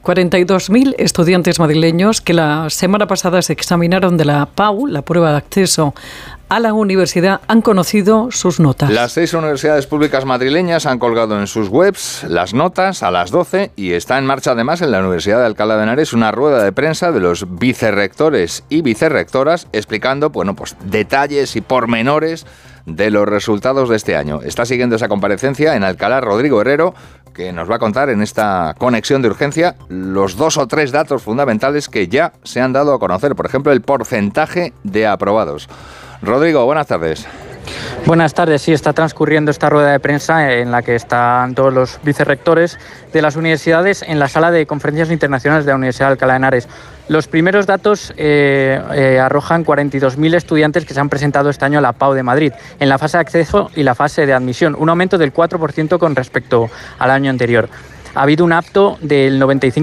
42.000 estudiantes madrileños que la semana pasada se examinaron de la PAU, la prueba de acceso a la universidad, han conocido sus notas. Las 6 universidades públicas madrileñas han colgado en sus webs las notas a las 12 y está en marcha además en la Universidad de Alcalá de Henares una rueda de prensa de los vicerrectores y vicerrectoras explicando, detalles y pormenores de los resultados de este año. Está siguiendo esa comparecencia en Alcalá Rodrigo Herrero, que nos va a contar en esta conexión de urgencia los 2 o 3 datos fundamentales que ya se han dado a conocer. Por ejemplo, el porcentaje de aprobados. Rodrigo, buenas tardes. Buenas tardes, sí, está transcurriendo esta rueda de prensa en la que están todos los vicerrectores de las universidades en la sala de conferencias internacionales de la Universidad de Alcalá de Henares. Los primeros datos arrojan 42.000 estudiantes que se han presentado este año a la PAU de Madrid, en la fase de acceso y la fase de admisión, un aumento del 4% con respecto al año anterior. Ha habido un apto del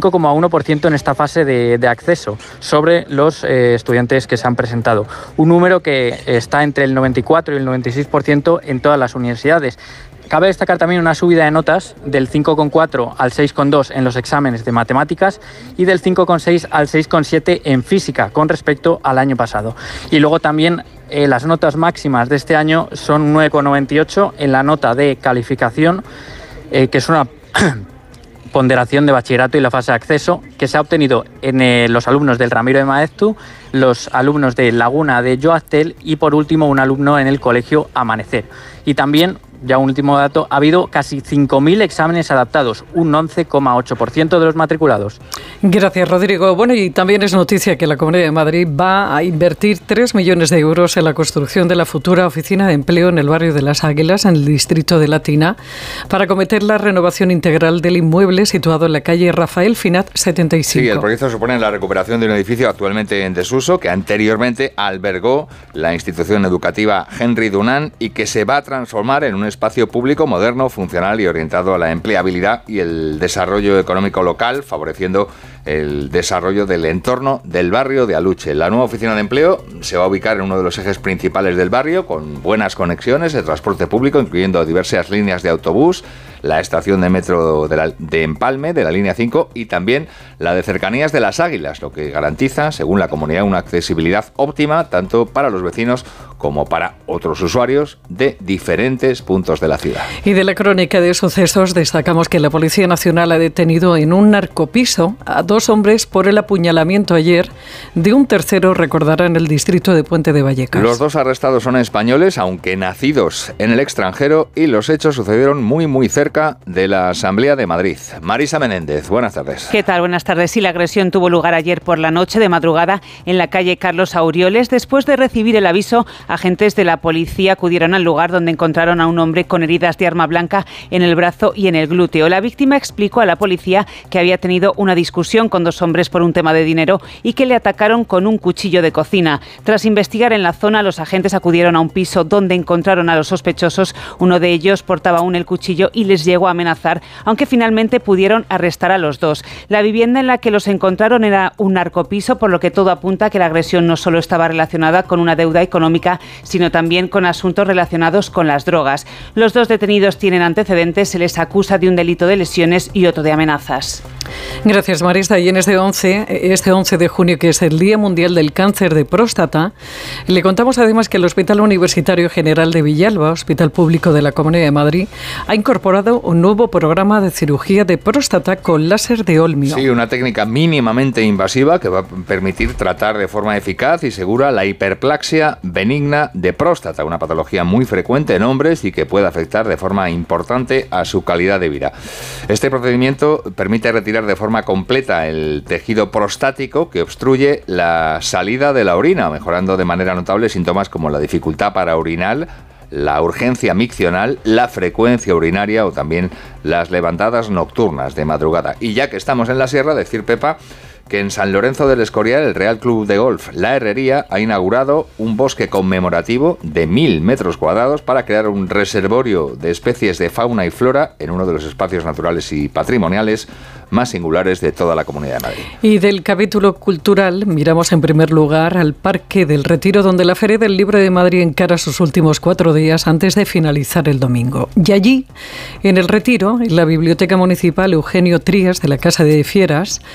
95,1% en esta fase de acceso sobre los estudiantes que se han presentado. Un número que está entre el 94 y el 96% en todas las universidades. Cabe destacar también una subida de notas del 5,4 al 6,2 en los exámenes de matemáticas y del 5,6 al 6,7 en física con respecto al año pasado. Y luego también las notas máximas de este año son 9,98 en la nota de calificación, que es una ponderación de bachillerato y la fase de acceso, que se ha obtenido en los alumnos del Ramiro de Maeztu, los alumnos de Laguna de Yoaztel y por último un alumno en el colegio Amanecer. Y también, ya un último dato, ha habido casi 5.000 exámenes adaptados, un 11,8% de los matriculados. Gracias, Rodrigo. Bueno, y también es noticia que la Comunidad de Madrid va a invertir 3 millones de euros en la construcción de la futura oficina de empleo en el barrio de Las Águilas, en el distrito de Latina, para acometer la renovación integral del inmueble situado en la calle Rafael Finat 75. Sí, el proyecto supone la recuperación de un edificio actualmente en desuso que anteriormente albergó la institución educativa Henry Dunant y que se va a transformar en un espacio público moderno, funcional y orientado a la empleabilidad y el desarrollo económico local, favoreciendo el desarrollo del entorno del barrio de Aluche. La nueva oficina de empleo se va a ubicar en uno de los ejes principales del barrio, con buenas conexiones de transporte público, incluyendo diversas líneas de autobús, la estación de metro de Empalme, de la línea 5, y también la de cercanías de Las Águilas, lo que garantiza, según la comunidad, una accesibilidad óptima tanto para los vecinos como para otros usuarios de diferentes puntos de la ciudad. Y de la crónica de sucesos destacamos que la Policía Nacional ha detenido en un narcopiso a 2 hombres por el apuñalamiento ayer de un tercero, recordará, en el distrito de Puente de Vallecas. Los 2 arrestados son españoles, aunque nacidos en el extranjero, y los hechos sucedieron muy cerca de la Asamblea de Madrid. Marisa Menéndez, buenas tardes. ¿Qué tal? Buenas tardes. Sí, la agresión tuvo lugar ayer por la noche, de madrugada, en la calle Carlos Aurioles. Después de recibir el aviso, agentes de la policía acudieron al lugar, donde encontraron a un hombre con heridas de arma blanca en el brazo y en el glúteo. La víctima explicó a la policía que había tenido una discusión con 2 hombres por un tema de dinero y que le atacaron con un cuchillo de cocina. Tras investigar en la zona, los agentes acudieron a un piso donde encontraron a los sospechosos. Uno de ellos portaba aún el cuchillo y les llegó a amenazar, aunque finalmente pudieron arrestar a los 2. La vivienda en la que los encontraron era un narcopiso, por lo que todo apunta a que la agresión no solo estaba relacionada con una deuda económica, sino también con asuntos relacionados con las drogas. Los 2 detenidos tienen antecedentes, se les acusa de un delito de lesiones y otro de amenazas. Gracias, Marisa. Y en este 11 de junio, que es el Día Mundial del Cáncer de Próstata, le contamos además que el Hospital Universitario General de Villalba, hospital público de la Comunidad de Madrid, ha incorporado un nuevo programa de cirugía de próstata con láser de olmio. Sí, una técnica mínimamente invasiva que va a permitir tratar de forma eficaz y segura la hiperplasia benigna de próstata, una patología muy frecuente en hombres y que puede afectar de forma importante a su calidad de vida. Este procedimiento permite retirar de forma completa el tejido prostático que obstruye la salida de la orina, mejorando de manera notable síntomas como la dificultad para orinar, la urgencia miccional, la frecuencia urinaria o también las levantadas nocturnas de madrugada. Y ya que estamos en la sierra, decir, Pepa, que en San Lorenzo del Escorial el Real Club de Golf La Herrería ha inaugurado un bosque conmemorativo de 1.000 metros cuadrados para crear un reservorio de especies de fauna y flora en uno de los espacios naturales y patrimoniales más singulares de toda la Comunidad de Madrid. Y del capítulo cultural miramos en primer lugar al Parque del Retiro, donde la Feria del Libro de Madrid encara sus últimos 4 días antes de finalizar el domingo. Y allí, en el Retiro, en la Biblioteca Municipal Eugenio Trías de la Casa de Fieras,